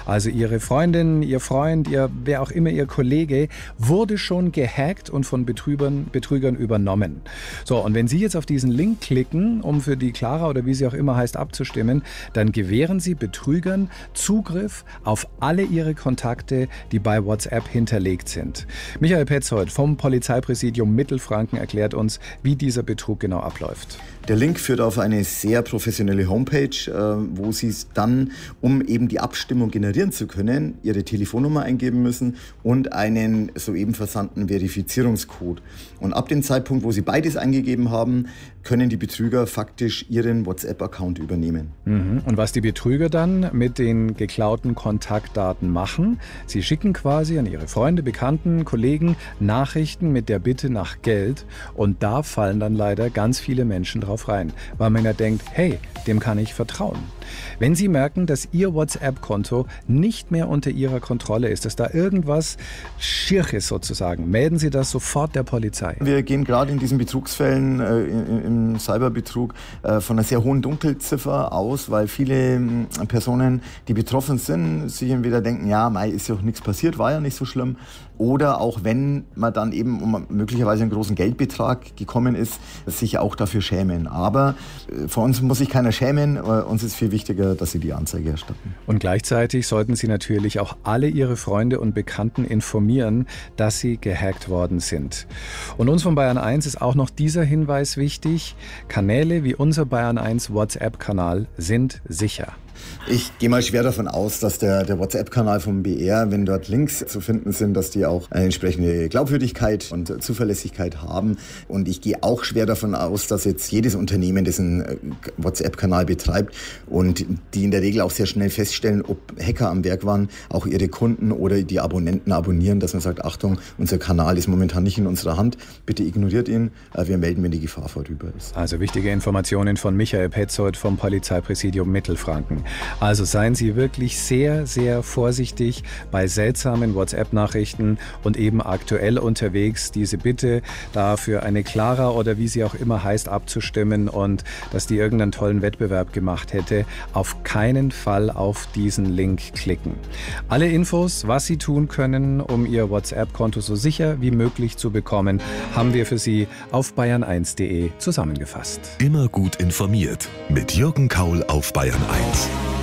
Also Ihre Freundin, Ihr Freund, wer auch immer, Ihr Kollege, wurde schon gehackt und von Betrügern übernommen. So, und wenn Sie jetzt auf diesen Link klicken, um für die Clara oder wie sie auch immer heißt abzustimmen, dann gewähren Sie Betrügern Zugriff auf alle Ihre Kontakte, die bei WhatsApp hinterlegt sind. Michael Petzold vom Polizeipräsidium Mittelfranken erklärt uns, wie dieser Betrug genau abläuft. Der Link führt auf eine sehr professionelle Homepage, wo Sie dann, um eben die Abstimmung generieren zu können, Ihre Telefonnummer eingeben müssen und einen soeben versandten Verifizierungscode. Und ab dem Zeitpunkt, wo Sie beides eingegeben haben, können die Betrüger faktisch Ihren WhatsApp-Account übernehmen. Und was die Betrüger dann mit den geklauten Kontaktdaten machen, sie schicken quasi an ihre Freunde, Bekannten, Kollegen Nachrichten mit der Bitte nach Geld. Und da fallen dann leider ganz viele Menschen drauf rein, weil man ja denkt, hey, dem kann ich vertrauen. Wenn Sie merken, dass Ihr WhatsApp-Konto nicht mehr unter Ihrer Kontrolle ist, dass da irgendwas schier ist sozusagen, melden Sie das sofort der Polizei. Wir gehen gerade in diesen Betrugsfällen, im Cyberbetrug, von einer sehr hohen Dunkelziffer aus, weil viele Personen, die betroffen sind, sich entweder denken, ja, ist ja auch nichts passiert, war ja nicht so schlimm. Oder auch wenn man dann eben um möglicherweise einen großen Geldbetrag gekommen ist, sich auch dafür schämen. Aber vor uns muss sich keiner schämen. Uns ist viel wichtiger, dass Sie die Anzeige erstatten. Und gleichzeitig sollten Sie natürlich auch alle Ihre Freunde und Bekannten informieren, dass Sie gehackt worden sind. Und uns von Bayern 1 ist auch noch dieser Hinweis wichtig. Kanäle wie unser Bayern 1 WhatsApp-Kanal sind sicher. Ich gehe mal schwer davon aus, dass der WhatsApp-Kanal vom BR, wenn dort Links zu finden sind, dass die auch eine entsprechende Glaubwürdigkeit und Zuverlässigkeit haben. Und ich gehe auch schwer davon aus, dass jetzt jedes Unternehmen diesen WhatsApp-Kanal betreibt und die in der Regel auch sehr schnell feststellen, ob Hacker am Werk waren, auch ihre Kunden oder die Abonnenten abonnieren, dass man sagt, Achtung, unser Kanal ist momentan nicht in unserer Hand, bitte ignoriert ihn, wir melden, wenn die Gefahr vorüber ist. Also wichtige Informationen von Michael Petzold vom Polizeipräsidium Mittelfranken. Also seien Sie wirklich sehr, sehr vorsichtig bei seltsamen WhatsApp-Nachrichten und eben aktuell unterwegs diese Bitte, da für eine Clara oder wie sie auch immer heißt, abzustimmen und dass die irgendeinen tollen Wettbewerb gemacht hätte, auf keinen Fall auf diesen Link klicken. Alle Infos, was Sie tun können, um Ihr WhatsApp-Konto so sicher wie möglich zu bekommen, haben wir für Sie auf bayern1.de zusammengefasst. Immer gut informiert mit Jürgen Kaul auf Bayern 1.